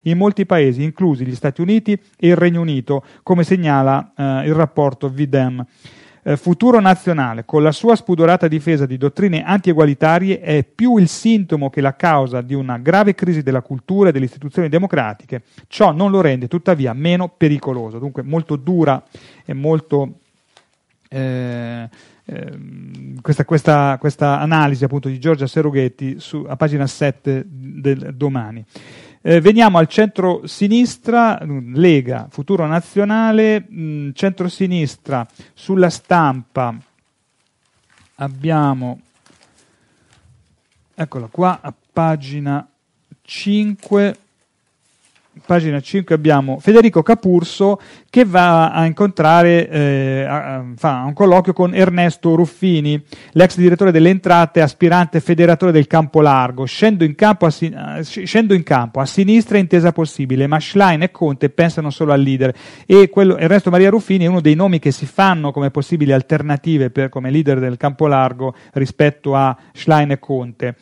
in molti paesi, inclusi gli Stati Uniti e il Regno Unito, come segnala il rapporto VDEM. Futuro Nazionale, con la sua spudorata difesa di dottrine anti-egualitarie, è più il sintomo che la causa di una grave crisi della cultura e delle istituzioni democratiche. Ciò non lo rende tuttavia meno pericoloso. Dunque molto dura e molto questa analisi appunto di Giorgia Serughetti a pagina 7 del Domani. Veniamo al centro-sinistra, Lega, Futuro Nazionale, centro-sinistra. Sulla Stampa abbiamo, eccola qua, a pagina 5 abbiamo Federico Capurso che va a incontrare, fa un colloquio con Ernesto Ruffini, l'ex direttore delle entrate, aspirante federatore del Campolargo. Scendo in campo, a sinistra intesa possibile, ma Schlein e Conte pensano solo al leader, e Ernesto Maria Ruffini è uno dei nomi che si fanno come possibili alternative come leader del Campolargo rispetto a Schlein e Conte.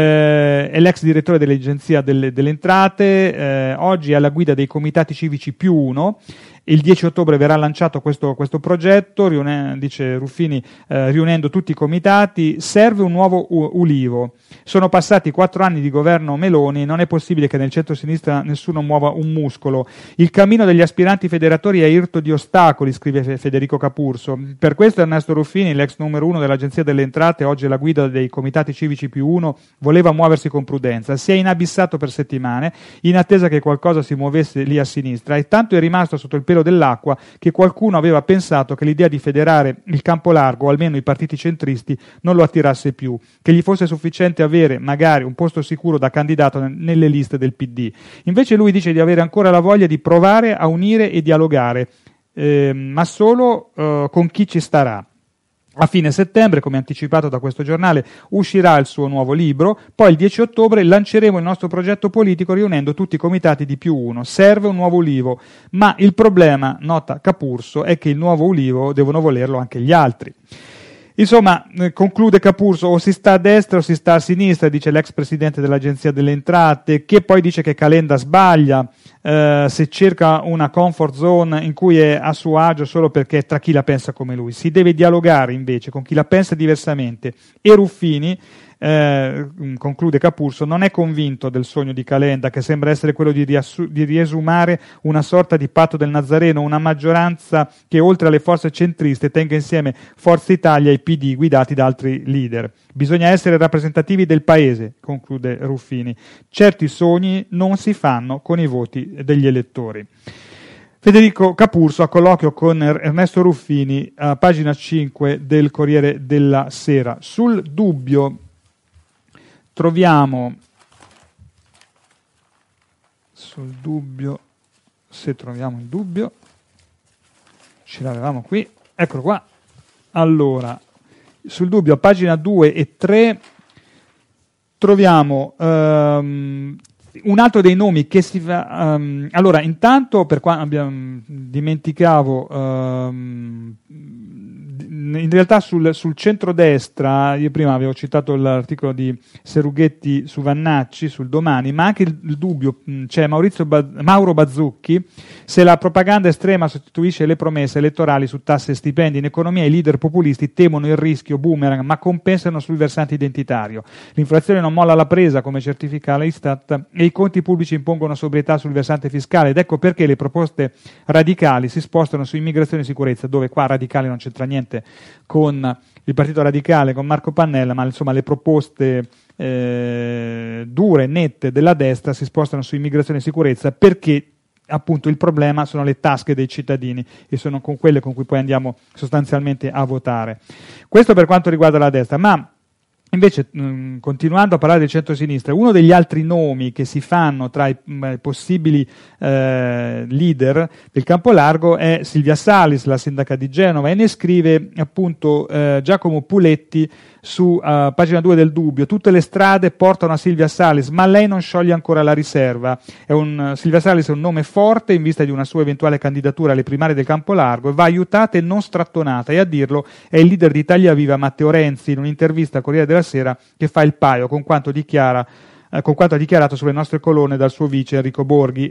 È l'ex direttore dell'Agenzia delle Entrate, oggi è alla guida dei comitati civici +1. Il 10 ottobre verrà lanciato questo progetto, dice Ruffini, riunendo tutti i comitati. Serve un nuovo Ulivo. Sono passati 4 anni di governo Meloni, non è possibile che nel centro-sinistra nessuno muova un muscolo. Il cammino degli aspiranti federatori è irto di ostacoli, scrive Federico Capurso. Per questo Ernesto Ruffini, l'ex numero 1 dell'Agenzia delle Entrate, oggi alla guida dei comitati civici +1, voleva muoversi con prudenza. Si è inabissato per settimane in attesa che qualcosa si muovesse lì a sinistra, e tanto è rimasto sotto il pelo dell'acqua che qualcuno aveva pensato che l'idea di federare il Campolargo, o almeno i partiti centristi, non lo attirasse più, che gli fosse sufficiente avere magari un posto sicuro da candidato nelle liste del PD. Invece lui dice di avere ancora la voglia di provare a unire e dialogare, ma solo con chi ci starà. A fine settembre, come anticipato da questo giornale, uscirà il suo nuovo libro, poi il 10 ottobre lanceremo il nostro progetto politico riunendo tutti i comitati di +1. Serve un nuovo Ulivo, ma il problema, nota Capurso, è che il nuovo Ulivo devono volerlo anche gli altri. Insomma, conclude Capurso, o si sta a destra o si sta a sinistra, dice l'ex presidente dell'Agenzia delle Entrate, che poi dice che Calenda sbaglia se cerca una comfort zone in cui è a suo agio solo perché è tra chi la pensa come lui. Si deve dialogare invece con chi la pensa diversamente. E Ruffini, conclude Capurso, non è convinto del sogno di Calenda, che sembra essere quello di riesumare una sorta di patto del Nazareno, una maggioranza che oltre alle forze centriste tenga insieme Forza Italia e PD guidati da altri leader. Bisogna essere rappresentativi del paese, conclude Ruffini. Certi sogni non si fanno con i voti degli elettori. Federico Capurso a colloquio con Ernesto Ruffini a pagina 5 del Corriere della Sera. Sul dubbio troviamo, se troviamo il dubbio, ce l'avevamo qui, eccolo qua. Allora, sul dubbio a pagina 2 e 3 troviamo un altro dei nomi che si va. Allora, intanto, per quanto dimenticavo, in realtà sul centrodestra, io prima avevo citato l'articolo di Serughetti su Vannacci, sul Domani, ma anche il dubbio, c'è Mauro Bazzucchi, se la propaganda estrema sostituisce le promesse elettorali su tasse e stipendi. In economia i leader populisti temono il rischio boomerang, ma compensano sul versante identitario. L'inflazione non molla la presa, come certifica l'Istat, e i conti pubblici impongono sobrietà sul versante fiscale, ed ecco perché le proposte radicali si spostano su immigrazione e sicurezza, dove qua radicale non c'entra niente con il Partito Radicale, con Marco Pannella, ma insomma le proposte dure, nette della destra si spostano su immigrazione e sicurezza, perché appunto il problema sono le tasche dei cittadini e sono con quelle con cui poi andiamo sostanzialmente a votare. Questo per quanto riguarda la destra, ma invece, continuando a parlare del centro-sinistra, uno degli altri nomi che si fanno tra i possibili leader del Campolargo è Silvia Salis, la sindaca di Genova, e ne scrive appunto Giacomo Puletti su pagina 2 del Dubbio. Tutte le strade portano a Silvia Salis, ma lei non scioglie ancora la riserva. Silvia Salis è un nome forte in vista di una sua eventuale candidatura alle primarie del Campolargo, e va aiutata e non strattonata, e a dirlo è il leader di Italia Viva Matteo Renzi, in un'intervista al Corriere della Sera, che fa il paio con quanto ha dichiarato sulle nostre colonne dal suo vice Enrico Borghi.